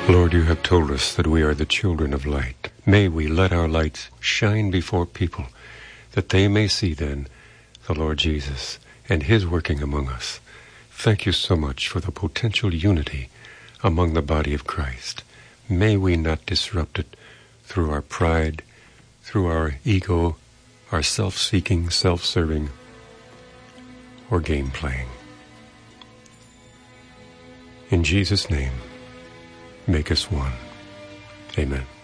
Lord, you have told us that we are the children of light. May we let our lights shine before people, that they may see then the Lord Jesus and his working among us. Thank you so much for the potential unity among the body of Christ. May we not disrupt it through our pride, through our ego, our self-seeking, self-serving, or game-playing. In Jesus' name, make us one. Amen.